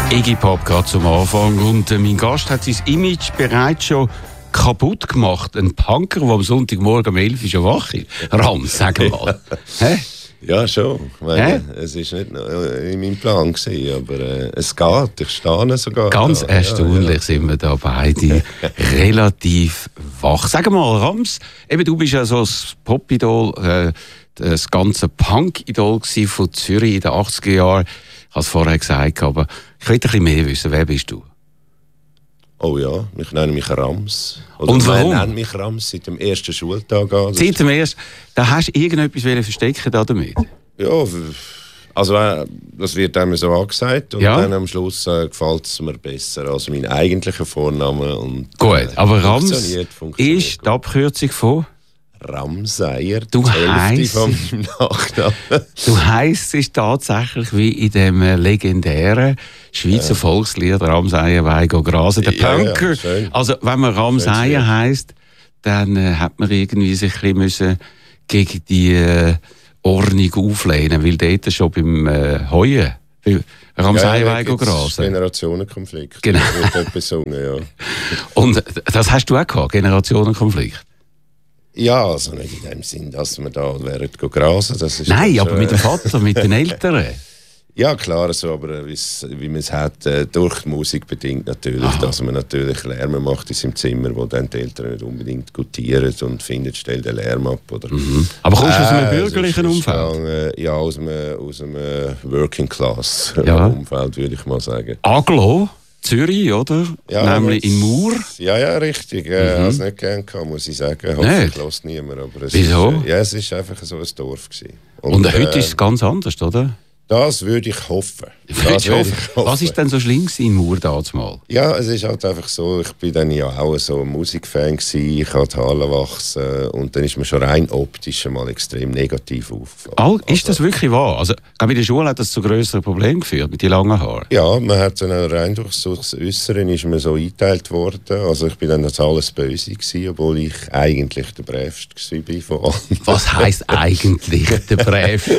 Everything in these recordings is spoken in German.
Iggy Pop gerade zum Anfang. Und mein Gast hat sein Image bereits schon kaputt gemacht. Ein Punker, der am Sonntagmorgen um 11 Uhr schon wach ist. Rams, sag mal. Hä? Ja, schon. Meine, es war nicht in meinem Plan gewesen, aber es geht. Ich stehe sogar. Ganz da. erstaunlich sind wir da beide relativ wach. Sag mal, Rams, eben, du bist ja so das Pop-Idol, das ganze Punk-Idol von Zürich in den 80er Jahren. Ich habe es vorher gesagt, aber ich will ein bisschen mehr wissen. Wer bist du? Oh ja, ich nenne mich Rams. Oder und warum? Ich nenne mich Rams seit dem ersten Schultag an. Seit dem ersten? Da hast du irgendetwas verstecken damit? Ja, also das wird einem so angesagt und dann am Schluss gefällt es mir besser als mein eigentlicher Vorname. Und, gut, aber Rams funktioniert ist die Abkürzung von? Ramsayer, Du heisst von meinem Nachnamen. Du heisst es tatsächlich wie in dem legendären Schweizer Volkslied Ramsayer Weigo grasen, der Punker. Ja, also wenn man Ramsayer heisst, dann hat man irgendwie sich ein bisschen gegen die Ordnung auflehnen, weil dort schon beim Heuen Ramsayer Weigo grasen. Generationenkonflikt. Genau. Wird besungen, ja. Und das hast du auch gehabt, Generationenkonflikt? Ja, also nicht in dem Sinn, dass wir da wären grasen. Das ist nein, aber mit dem Vater, mit den Eltern. Ja, klar, so, aber wie man es hat, durch die Musik bedingt natürlich, dass man natürlich Lärm macht in seinem Zimmer, wo dann die Eltern nicht unbedingt gutieren und finden, stell den Lärm ab. Oder, Aber kommst du aus einem bürgerlichen Umfeld? Ja, aus einem Working-Class-Umfeld, würde ich mal sagen. Aglo? Zürich, oder? Ja, nämlich in Mur. Ja, richtig. Ich habe es nicht gern gehabt, muss ich sagen. Hoffentlich lässt niemand. Aber wieso? Es war einfach so ein Dorf gewesen. Und heute ist es ganz anders, oder? Das würde ich hoffen. Was ist denn so schlimm in Mur damals? Ja, es ist halt einfach so, ich bin dann ja auch so ein Musikfan gewesen, ich hatte Haare wachsen und dann ist man schon rein optisch mal extrem negativ aufgefallen. Ist das wirklich wahr? Also, bei der Schule hat das zu grösseren Problemen geführt, mit den langen Haaren? Ja, man hat dann auch rein durchs Äußere ist man so eingeteilt worden. Also ich bin dann als alles böse gewesen, obwohl ich eigentlich der Brävste war von allen. Was heisst eigentlich der Brävste?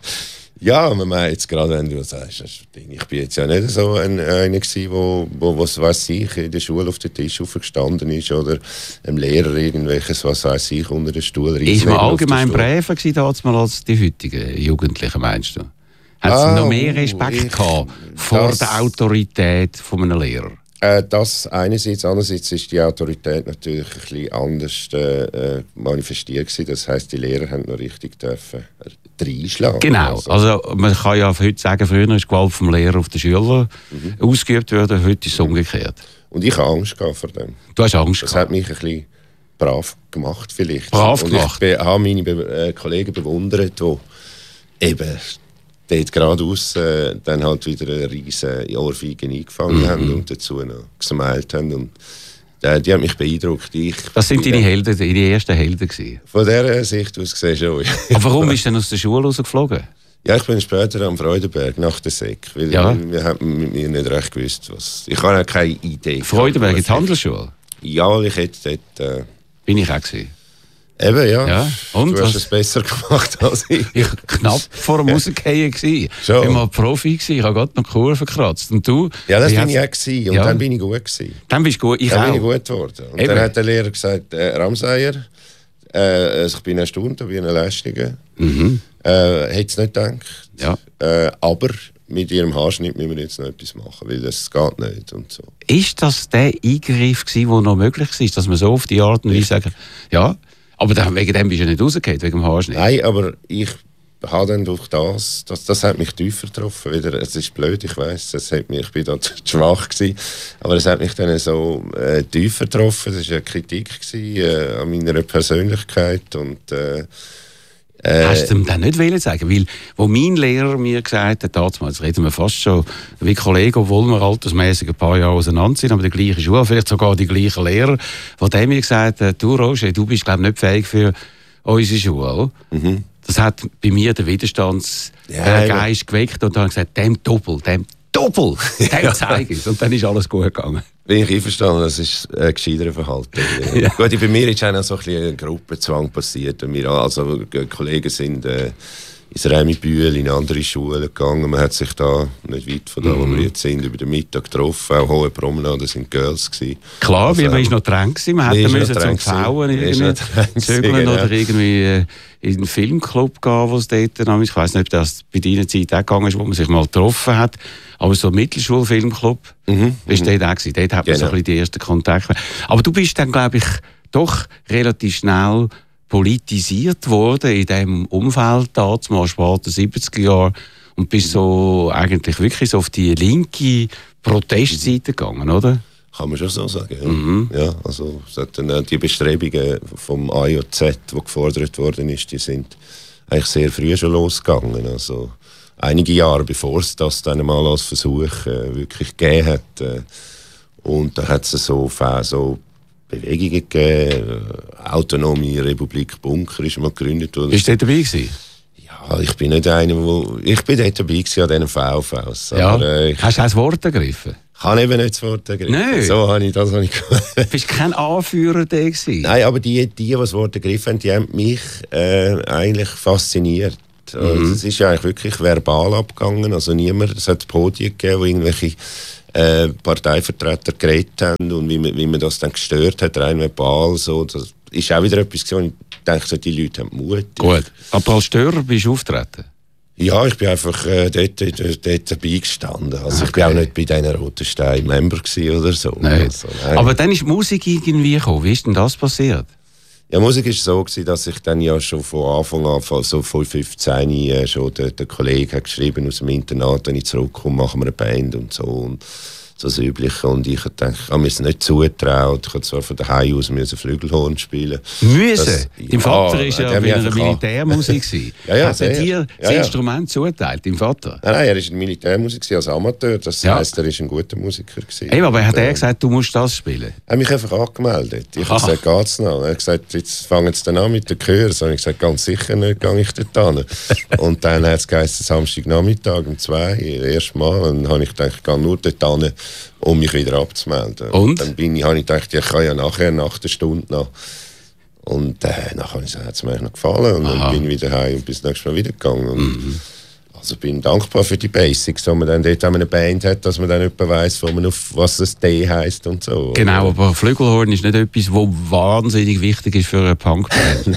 Ja, man meint jetzt gerade, wenn du sagst, ich bin jetzt ja nicht so einer gewesen, wo was weiß ich, in der Schule auf den Tisch aufgestanden ist oder einem Lehrer irgendwelches, was weiß ich, unter den Stuhl reissen. Ist man allgemein bräver gewesen damals als die heutigen Jugendlichen, meinst du? Hat es noch mehr Respekt gehabt vor der Autorität von einem Lehrer? Das einerseits, andererseits ist die Autorität natürlich ein bisschen anders manifestiert gewesen. Das heisst, die Lehrer haben noch richtig dürfen reinschlagen. Genau, also man kann ja heute sagen, früher ist Gewalt vom Lehrer auf den Schüler ausgeübt worden, heute ist es umgekehrt. Und ich habe Angst vor dem. Du hast Angst Das gehabt? hat mich ein bisschen brav gemacht vielleicht. Brav und gemacht? Ich habe meine Kollegen bewundert, die eben dort geradeaus dann halt wieder eine riesen Ohrfeige eingefangen haben und dazu noch gesmiled haben. Und die haben mich beeindruckt. Das sind deine Helden, deine ersten Helden gewesen. Von dieser Sicht aus gesehen schon. Aber warum bist du denn aus der Schule rausgeflogen? Ja, ich bin später am Freudenberg nach der Sek. Weil wir haben mit mir nicht recht gewusst, was. Ich habe keine Idee. Freudenberg in die Handelsschule? Ja, ich hätte dort. Bin ich auch gewesen. Eben, ja. Und du hast es besser gemacht als ich. Ich war knapp vor dem Rausgehen. Ich Schon. war mal Profi, ich habe gerade noch die Kurve gekratzt. Und du? Ja, das bin ich auch gewesen. Und dann bin ich gut gewesen. Dann bist du gut, ich dann auch. Bin ich gut geworden. Und dann hat der Lehrer gesagt, Ramsayer, ich bin erstaunt über Ihre Leistungen. Hätte es nicht gedacht. Ja. Aber mit Ihrem Haarschnitt müssen wir jetzt noch etwas machen, weil das geht nicht und so. Ist das der Eingriff gewesen, der noch möglich war, dass man so auf die Art und Weise sagen, ja, aber wegen dem bist du nicht rausgekommen, wegen dem Haarschnitt? Nein, aber ich habe dann durch das hat mich tiefer getroffen. Es ist blöd, ich weiss, ich bin da zu schwach gewesen, aber es hat mich dann so tiefer getroffen. Das war eine Kritik an meiner Persönlichkeit und hast du ihm dann nicht sagen? Weil, wo mein Lehrer mir gesagt hat, damals reden wir fast schon wie Kollegen, obwohl wir altersmäßig ein paar Jahre auseinander sind, aber die gleiche Schule, vielleicht sogar die gleichen Lehrer, wo der mir gesagt hat, du Roger, du bist glaube ich nicht fähig für unsere Schule. Das hat bei mir den Widerstandsgeist geweckt und dann habe ich gesagt, dem Doppel, dem zeige ich es. Und dann ist alles gut gegangen. Bin ich einverstanden, das ist ein gescheiteres Verhalten. Ja. Gut, bei mir ist auch noch so ein bisschen ein Gruppenzwang passiert. Wir, also Kollegen sind ins Remi-Bühl, in andere Schulen gegangen. Man hat sich da, nicht weit von da, wo wir jetzt sind, über den Mittag getroffen. Auch Hohe Promenade sind Girls gewesen. Klar, weil man ist noch dran gewesen. Man hätte müssen zum Pfauen irgendwie zögern oder irgendwie in einen Filmclub gehen, wo es dort noch ist. Ich weiss nicht, ob das bei deiner Zeit auch gegangen ist, wo man sich mal getroffen hat. Aber so ein Mittelschulfilmclub, bist du dort auch gewesen. Dort hat man so ein bisschen die ersten Kontakte. Aber du bist dann, glaube ich, doch relativ schnell politisiert worden in diesem Umfeld, damals später 70er Jahre, und bist so eigentlich wirklich so auf die linke Protestseite gegangen, oder? Kann man schon so sagen, ja. Ja, also die Bestrebungen vom AJZ, die gefordert worden ist, die sind eigentlich sehr früh schon losgegangen. Also einige Jahre bevor es das dann mal als Versuch wirklich gegeben hat. Und da hat es so Bewegungen gegeben. Autonome Republik Bunker ist mal gegründet worden. Bist du dort dabei gewesen? Ja, ich bin nicht einer, ich bin dort dabei gewesen an diesen VVs. Ja. Aber, hast du auch das Wort ergriffen? Ich habe eben nicht das Wort ergriffen. Nein. So habe ich das gemacht. Bist du kein Anführer da gewesen? Nein, aber die das Wort ergriffen haben, die haben mich eigentlich fasziniert. Also, es ist ja eigentlich wirklich verbal abgegangen. Also es hat Podien gegeben, wo irgendwelche Parteivertreter geredet haben und wie man das dann gestört hat, rein verbal. So. Das ist auch wieder etwas, wo ich denke, die Leute haben Mut. Gut, aber als Störer bist du auftreten? Ja, ich bin einfach dort dabei gestanden. Also ich bin auch nicht bei diesen Roten Stein Member oder so. Nein. Also, nein. Aber dann ist die Musik irgendwie gekommen. Wie ist denn das passiert? Ja, Musik war so gewesen, dass ich dann ja schon von Anfang an, so von 15, schon der Kollege hat geschrieben aus dem Internat, wenn ich zurückkomme, machen wir eine Band und so. Und so das Übliche. Und ich dachte, ich habe mir es nicht zugetraut. Ich habe zwar von daheim aus Flügelhorn spielen. Dein Vater war ja bei einer Militärmusik. Hat er dir das Instrument zuteilt, dein Vater? Nein, er war in Militärmusik als Amateur. Das heisst, er war ein guter Musiker. Hey, aber hat er gesagt, du musst das spielen? Er hat mich einfach angemeldet. Ich habe gesagt, geht's noch? Er hat gesagt, jetzt fangen sie dann an mit den Chören. So habe ich gesagt, ganz sicher nicht, gehe ich dort hin. Und dann hat es geheißen, Samstagnachmittag um 2, das erste Mal. Und dann habe ich gedacht, ich gehe nur dort hin, um mich wieder abzumelden. Und? Dann habe ich gedacht, ich kann ja nachher, nach der Stunde noch. Und dann hat es mir noch gefallen. Und dann bin ich wieder heim und bin das nächste Mal wieder gegangen. Also bin dankbar für die Basics, dass man dann dort eine Band hat, dass man dann jemand weiss, was das D heisst und so. Genau, aber Flügelhorn ist nicht etwas, was wahnsinnig wichtig ist für eine Punkband.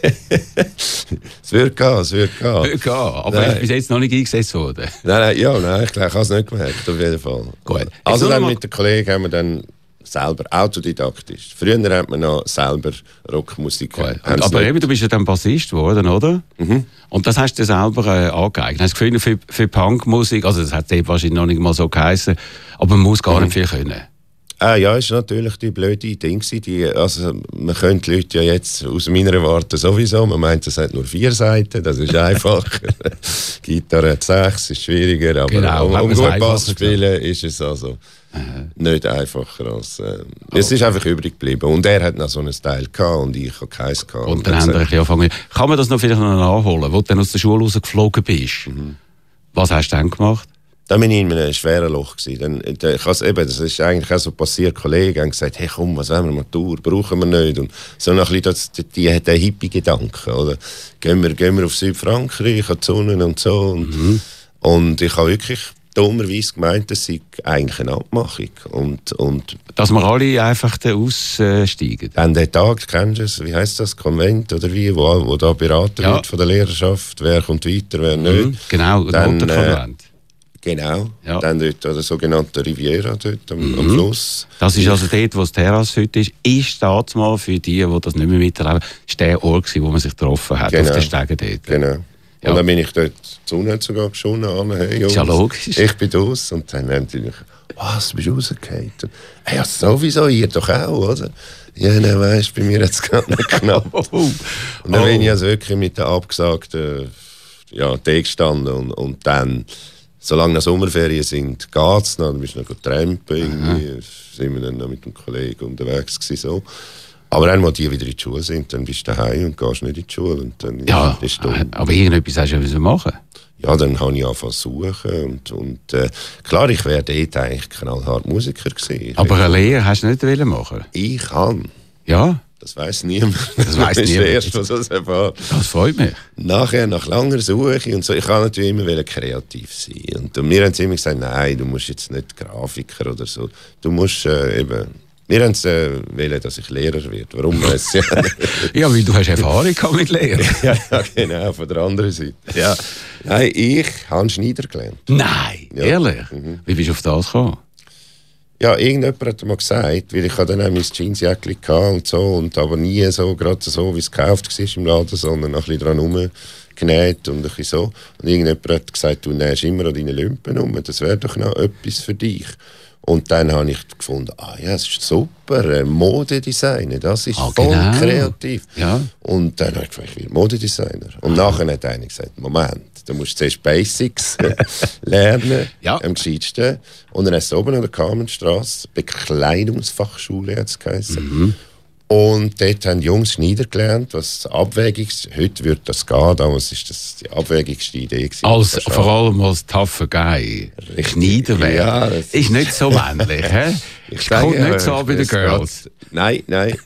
Es wird gehen. Aber ist bis jetzt noch nicht eingesetzt worden. Nein, ich habe es nicht gemerkt, auf jeden Fall. Gut. Also dann mit den Kollegen haben wir dann selber, autodidaktisch. Früher hat man noch selber Rockmusik gemacht. Aber eben, du bist ja dann Bassist geworden, oder? Und das hast du dir selber angeeignet. Hast du Gefühl für Punkmusik, also das hat wahrscheinlich noch nicht mal so geheißen, aber man muss gar nicht viel können. Ja, ist natürlich die blöde Ding. Also man könnte die Leute ja jetzt aus meiner Warte sowieso, man meint, es hat nur 4 Seiten, das ist einfacher. Gitarre hat 6, ist schwieriger, aber genau, um gut Bass zu spielen, ist es also nicht einfacher als... Es ist einfach übrig geblieben. Und er hat noch so einen Style gehabt und ich habe keins gehabt. Und dann haben wir ein bisschen angefangen. Kann man das noch vielleicht noch nachholen, wo du dann aus der Schule rausgeflogen bist? Was hast du dann gemacht? Dann bin ich in einem schweren Loch gewesen. Das ist eigentlich auch so passiert. Kollegen haben gesagt, hey komm, was wollen wir, Matur, brauchen wir nicht. Und so ein bisschen der Hippie-Gedanke, oder? Gehen wir auf Südfrankreich, an die Sonne und so. Und ich habe wirklich dummerweise gemeint, das sei eigentlich eine Abmachung. Und dass wir alle einfach da aussteigen. Dann den Tag, kennst du es, wie heisst das, Konvent oder wie, wo da beraten wird von der Lehrerschaft, wer kommt weiter, wer nicht. Genau, dann, Konvent. Genau, dann dort der sogenannte Riviera dort am Fluss. Das ist also dort, wo das Terrasse heute ist das mal für die das nicht mehr miterleben, ist der Ort, wo man sich getroffen hat, auf den Stegen dort. Genau. Und dann bin ich dort, die Sonne hat sogar geschonnen, hey Jungs, ist ja logisch. Ich bin raus. Und dann haben die mich, was, bist du rausgefallen? Ja, sowieso, ihr doch auch, oder? Ja, nein, weisst, bei mir hat es gerade nicht knapp. Und dann bin ich also wirklich mit der abgesagten da gestanden und dann, solange noch Sommerferien sind, geht's noch, dann bist du noch trampen, irgendwie, sind wir dann noch mit dem Kollegen unterwegs gewesen, so. Aber einmal die wieder in die Schule sind, dann bist du daheim und gehst nicht in die Schule. Und dann bist du aber irgendetwas hast du ja machen. Ja, dann habe ich angefangen zu suchen. Und klar, ich wäre dort eigentlich knallhart Musiker gewesen. Aber eine Lehre hast du nicht machen? Ich kann. Ja? Das weiss niemand. Das weiss ist niemand. der Erste, der das erfährt. Das freut mich. Nachher, nach langer Suche und so, ich kann natürlich immer kreativ sein. Und mir haben sie immer gesagt, nein, du musst jetzt nicht Grafiker oder so. Du musst eben... Wir haben es wollen, dass ich Lehrer werde. Warum weiss ich nicht. Ja, weil du hast Erfahrung mit Lehren. Ja, genau, von der anderen Seite. Ja. Nein, ich habe Schneider gelernt. Nein, Ja. ehrlich? Wie bist du auf das gekommen? Ja, irgendjemand hat mal gesagt, weil ich hatte dann auch mein Jeansjäckchen und so, und aber nie so, gerade so, wie es gekauft war im Laden, sondern noch ein bisschen dran rumgenäht und ein bisschen so. Und irgendjemand hat gesagt, du nähst immer an deine Lumpen um, das wäre doch noch etwas für dich. Und dann habe ich gefunden, ja, es ist super, Modedesigner, das ist voll genau. kreativ. Ja. Und dann habe ich gefragt, ich will Modedesigner. Und nachher hat einer gesagt, Moment, du musst zuerst Basics lernen, Ja. am gescheitsten. Und dann hast du oben an der Kamenstrasse, Bekleidungsfachschule hat es geheißen. Und dort haben die Jungs Schneider gelernt, was abwägigste, heute würde das gehen, damals war das die abwägigste Idee gewesen. Vor allem als tougher Guy. Schneider werden. Ja, das ist nicht so männlich, hä? Ich Kommt sage, nicht so an bei den Girls. Nein.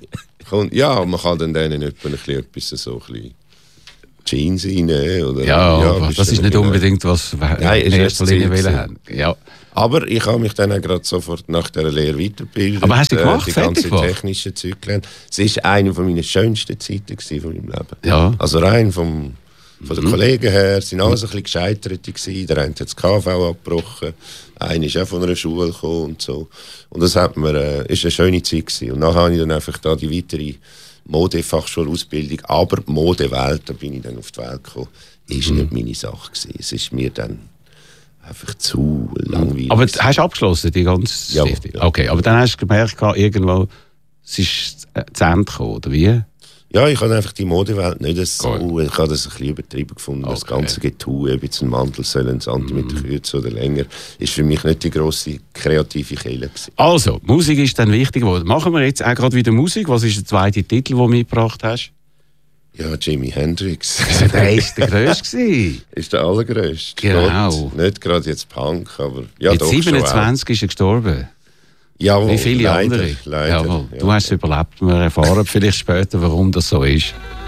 Ja, man kann dann denen etwas so ein bisschen Jeans reinnehmen. Oder, Ja, aber bist das du ist nicht genau. unbedingt, was wir Nein, in ist erster das Linie Ziel wollen haben. Ja. Aber ich habe mich dann auch gerade sofort nach dieser Lehre weitergebildet. Aber hast du gemacht, die fertig ganze gemacht? technische Zeug gelernt. Es war eine meiner schönsten Zeiten von meinem Leben. Ja. Also rein von den Kollegen her, es sind alles ein bisschen Gescheiterte gewesen. Der eine hat das KV abgebrochen, einer ist auch von einer Schule gekommen und so. Und das ist eine schöne Zeit gewesen. Und nachher habe ich dann einfach da die weitere Modefachschulausbildung, aber die Modewelt, da bin ich dann auf die Welt gekommen, ist nicht meine Sache gewesen. Es ist mir dann einfach zu langweilig. Aber hast du abgeschlossen, die ganze Ja, Stiftung? ja. Okay, aber dann hast du gemerkt, irgendwo, es ist zu Ende gekommen, oder wie? Ja, ich habe einfach die Modewelt nicht so, Cool. ich habe das ein bisschen übertrieben gefunden, das Okay. ganze Getue, ob jetzt ein Mantel soll einen Zentimeter kürzer oder länger, ist für mich nicht die grosse kreative Quelle gewesen. Also, Musik ist dann wichtig geworden. Machen wir jetzt auch gerade wieder Musik. Was ist der zweite Titel, den du mitgebracht hast? Ja, Jimi Hendrix. Der ist der grösste. Ist der allergrößte. Genau. Nicht, nicht gerade jetzt Punk, aber ja, Mit doch schon auch. 27 ist er gestorben. Jawohl, Wie viele leider, andere. Leider, Jawohl. ja. Du hast es überlebt. Wir erfahren vielleicht später, warum das so ist.